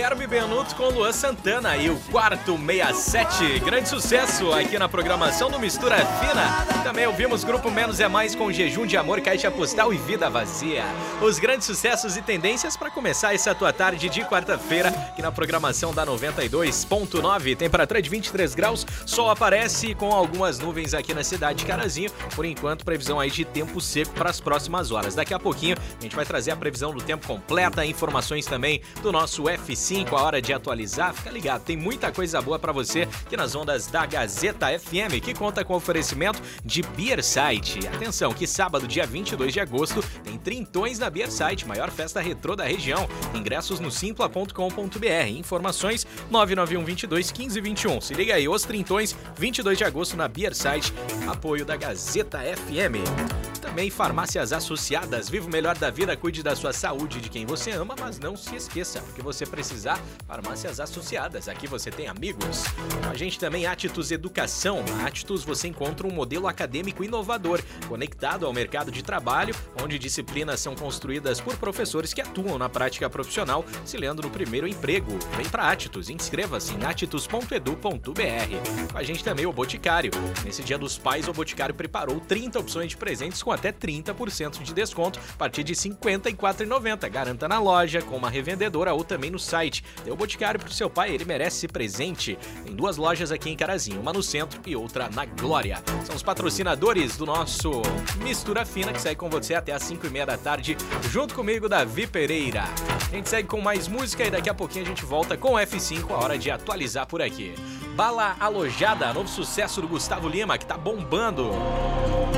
Herbie Benuto com Luan Santana e o Quarto 67. Grande sucesso aqui na programação do Mistura Fina. Também ouvimos Grupo Menos é Mais com Jejum de Amor, Caixa Postal e Vida Vazia. Os grandes sucessos e tendências para começar essa tua tarde de quarta-feira aqui na programação da 92.9. Temperatura de 23 graus, sol aparece com algumas nuvens aqui na cidade de Carazinho. Por enquanto, previsão aí de tempo seco para as próximas horas. Daqui a pouquinho a gente vai trazer a previsão do tempo completa, informações também do nosso F5, a hora de atualizar. Fica ligado, tem muita coisa boa para você aqui nas ondas da Gazeta FM, que conta com oferecimento de Beer Site. Atenção, que sábado, dia 22 de agosto, tem Trintões na Beer Site, maior festa retrô da região. Ingressos no simpla.com.br. Informações 991 22 15 21. Se liga aí, os Trintões, 22 de agosto na Beer Site, apoio da Gazeta FM. Também Farmácias Associadas, viva o melhor da vida, cuide da sua saúde, de quem você ama, mas não se esqueça, porque você precisar, Farmácias Associadas, aqui você tem amigos. Com a gente também Attus Educação. Na Attus você encontra um modelo acadêmico inovador, conectado ao mercado de trabalho, onde disciplinas são construídas por professores que atuam na prática profissional, auxiliando no primeiro emprego. Vem pra Attus, inscreva-se em attus.edu.br. Com a gente também o Boticário. Nesse Dia dos Pais, o Boticário preparou 30 opções de presentes com até 30% de desconto, a partir de R$ 54,90. Garanta na loja, com uma revendedora ou também no site. Dê o Boticário pro seu pai, ele merece esse presente. Tem duas lojas aqui em Carazinho, uma no centro e outra na Glória. São os patrocinadores do nosso Mistura Fina, que segue com você até às 5h30 da tarde, junto comigo, Davi Pereira. A gente segue com mais música e daqui a pouquinho a gente volta com o F5, a hora de atualizar por aqui. Bala Alojada, novo sucesso do Gustavo Lima, que tá bombando.